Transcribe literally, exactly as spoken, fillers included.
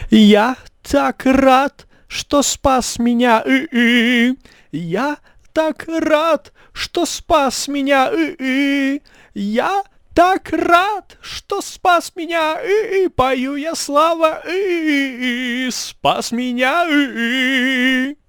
Я так рад, что спас меня. И-и. Я так рад, что спас меня. И-и. Я так рад, что спас меня. И-и. Пою я слава. И-и. Спас меня. И-и.